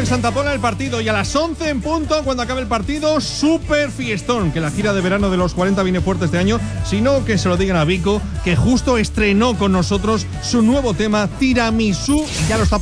en Santa Pola el partido y a las 11 en punto, cuando acabe el partido, súper fiestón, que la gira de verano de los 40 viene fuerte este año, sino que se lo digan a Vico, que justo estrenó con nosotros su nuevo tema Tiramisú, ya lo está